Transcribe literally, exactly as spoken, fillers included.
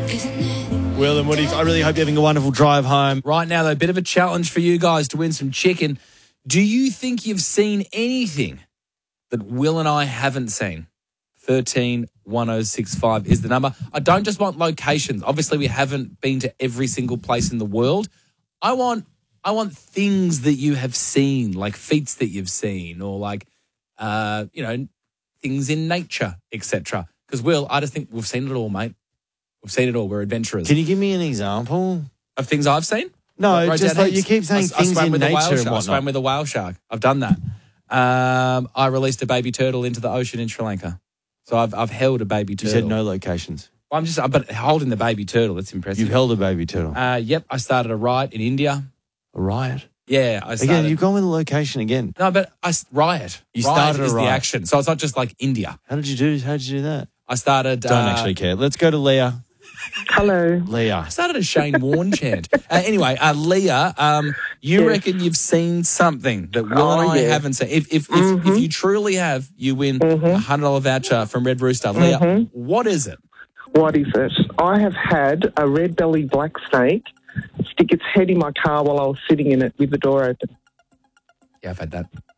Will and Woody, I really hope you're having a wonderful drive home. Right now, though, a bit of a challenge for you guys to win some chicken. Do you think you've seen anything that Will and I haven't seen? thirteen one oh six five is the number. I don't just want locations. Obviously, we haven't been to every single place in the world. I want I want things that you have seen, like feats that you've seen, or like, uh, you know, things in nature, et cetera. Because, Will, I just think we've seen it all, mate. We've seen it all. We're adventurers. Can you give me an example? Of things I've seen? No, Wrote just down like you heaps. keep saying I, I things swam in with a whale nature and shark. I whatnot. swam with a whale shark. I've done that. Um, I released a baby turtle into the ocean in Sri Lanka. So I've I've held a baby You turtle. said no locations. I'm just, but holding the baby turtle, that's impressive. You've held a baby turtle. Uh, yep, I started a riot in India. A riot? Yeah, I started. Again, you've gone with the location again. No, but I s- riot. You riot started a is riot. the action. So it's not just like India. How did you do? How did you do that? I started. Don't uh, actually care. Let's go to Leah. Hello. Leah. I started a Shane Warne chant. Uh, anyway, uh, Leah, um, you Yes. reckon you've seen something that Will Oh, and I yes. haven't seen. If if, Mm-hmm. if if you truly have, you win a one hundred dollars voucher from Red Rooster. Leah, Mm-hmm. what is it? What is it? I have had a red-bellied black snake stick its head in my car while I was sitting in it with the door open. Yeah, I've had that.